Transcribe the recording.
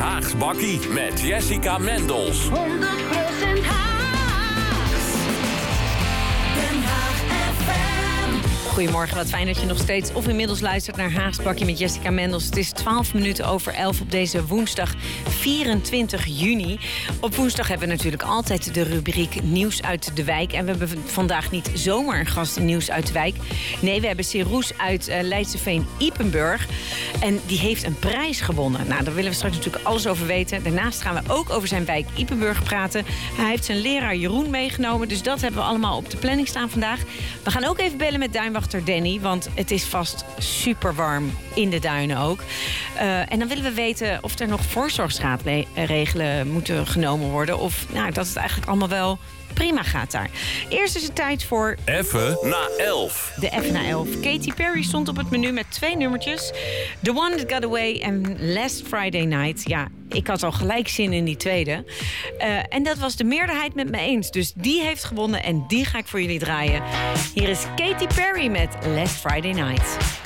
Haags Bakkie met Jessica Mendels. 100% Haags. Den Haag FM. Goedemorgen, wat fijn dat je nog steeds of inmiddels luistert naar Haags Bakkie met Jessica Mendels. Het is 12 minuten over 11 op deze woensdag 24 juni. Op woensdag hebben we natuurlijk altijd de rubriek Nieuws uit de Wijk. En we hebben vandaag niet zomaar een gast in Nieuws uit de Wijk. Nee, we hebben Siroes uit Leidseveen-Ypenburg. En die heeft een prijs gewonnen. Nou, daar willen we straks natuurlijk alles over weten. Daarnaast gaan we ook over zijn wijk Ypenburg praten. Hij heeft zijn leraar Jeroen meegenomen. Dus dat hebben we allemaal op de planning staan vandaag. We gaan ook even bellen met duinwachter Danny. Want het is vast super warm in de duinen ook. En dan willen we weten of er nog voorzorgsmaatregelen moeten genomen worden. Of dat het eigenlijk allemaal wel prima gaat daar. Eerst is het tijd voor Even na 11. de Even na 11. Katy Perry stond op het menu met 2 nummertjes. The One That Got Away en Last Friday Night. Ja, ik had al gelijk zin in die tweede. En dat was de meerderheid met me eens. Dus die heeft gewonnen en die ga ik voor jullie draaien. Hier is Katy Perry met Last Friday Night.